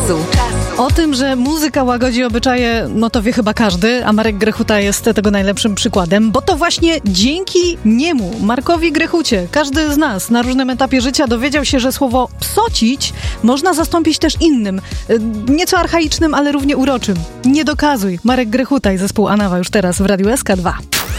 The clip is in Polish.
czasu. O tym, że muzyka łagodzi obyczaje, no to wie chyba każdy, a Marek Grechuta jest tego najlepszym przykładem, bo to właśnie dzięki niemu, Markowi Grechucie, każdy z nas na różnym etapie życia dowiedział się, że słowo psocić można zastąpić też innym, nieco archaicznym, ale równie uroczym. Nie dokazuj. Marek Grechuta i zespół Anawa już teraz w Radiu SK2.